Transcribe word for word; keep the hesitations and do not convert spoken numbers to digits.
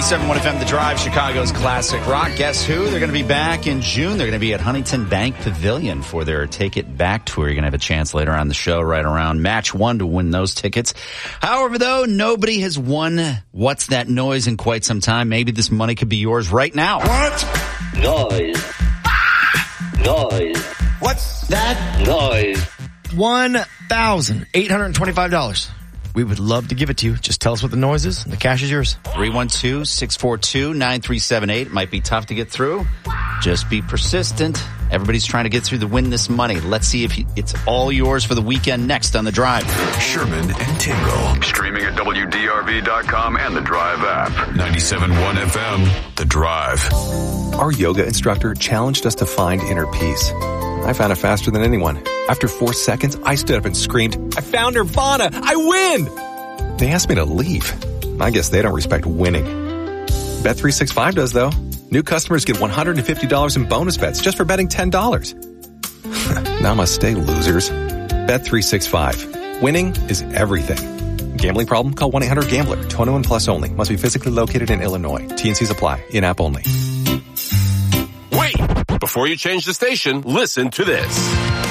ninety-seven point one F M, The Drive, Chicago's classic rock. Guess who? They're going to be back in June. They're going to be at Huntington Bank Pavilion for their Take It Back tour. You're going to have a chance later on the show right around match one to win those tickets. However, though, nobody has won What's That Noise in quite some time. Maybe this money could be yours right now. What? Noise. Noise. What's that noise? one thousand eight hundred twenty-five dollars. We would love to give it to you. Just tell us what the noise is, and the cash is yours. three one two, six four two, nine three seven eight. It might be tough to get through. Just be persistent. Everybody's trying to get through to win this money. Let's see if it's all yours for the weekend next on The Drive. Sherman and Tingle. Streaming at W D R V dot com and the Drive app. ninety-seven point one F M, The Drive. Our yoga instructor challenged us to find inner peace. I found it faster than anyone. After four seconds, I stood up and screamed, I found Nirvana! I win! They asked me to leave. I guess they don't respect winning. Bet three sixty-five does, though. New customers get one hundred fifty dollars in bonus bets just for betting ten dollars. Namaste, losers. Bet three sixty-five. Winning is everything. Gambling problem? Call one eight hundred gambler. twenty-one plus only. Must be physically located in Illinois. T and C's apply. In-app only. Wait! Before you change the station, listen to this.